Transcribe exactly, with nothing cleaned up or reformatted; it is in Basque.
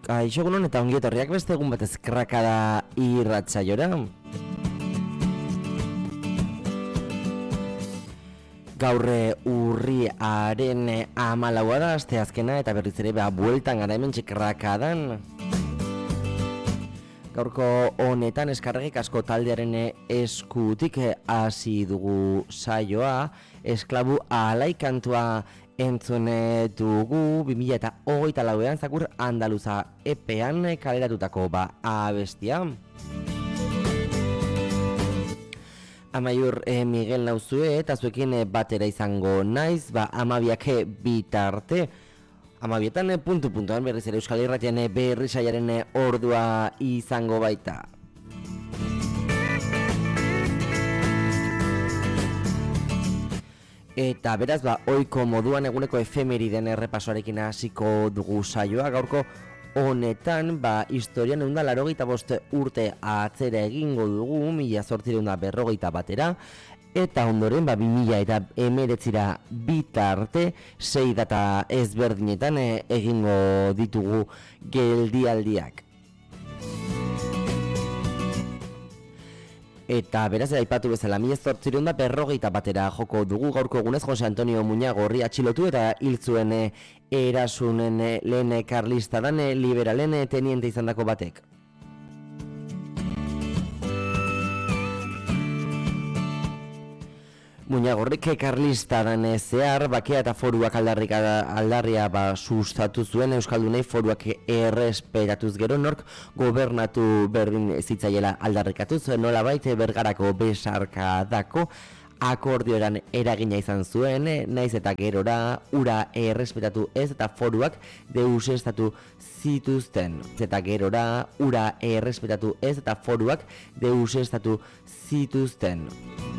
Kaixo egunon eta ongi etorriak beste egun batez Krakada irratsaiora. Gaur urriaren hamalaua da asteazkena eta berriz ere ba bueltan gara hementxe Krakadan. Gaurko honetan eskarregik asko taldearen eskutik hasi dugu saioa, esklabu alai kantua entzun dugu bi mila hogeita lauean zakur andaluza epean kaleratutako ba abestia. Amaiur eh, Miguel nauzue eta zuekin eh, batera izango naiz, ba amabiak bitarte. Amabietan eh, puntu-puntuan berriz ere Euskal Irratian eh, berri saiaren eh, ordua izango baita. Eta beraz, ba, ohiko moduan eguneko efemeriden errepasoarekin hasiko dugu saioa. Gaurko honetan, ba, historian egun da larogeita bost urte atzera egingo dugu, mila zortzireun da berrogeita batera, eta ondoren, ba, bi mila eta emeretzira bitarte, sei data ezberdinetan e, egingo ditugu geldialdiak. Eta beraz, aipatu bezala, mila zortzireun da berrogeita batera joko dugu gaurko egunez Jose Antonio Muñagorri atxilotu eta hil zuen erasunen lehen karlista dan liberalen teniente izandako batek. Muñagorrik karlista dan zehar, bakea eta foruak aldarria ba, sustatu zuen Euskaldunei foruak errespetatuz gero nork gobernatu berdin zitzaiela aldarrikatuz, nola baite bergarako besarkadako akordioeran eragina izan zuen, naiz eta gerora ura errespetatu ez eta foruak deusestatu zituzten. Eta gerora ura errespetatu ez eta foruak deusestatu zituzten.